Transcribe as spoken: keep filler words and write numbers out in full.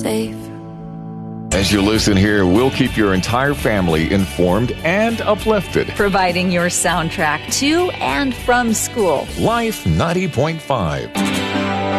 safe. As you listen here, we'll keep your entire family informed and uplifted. Providing your soundtrack to and from school. Life ninety point five.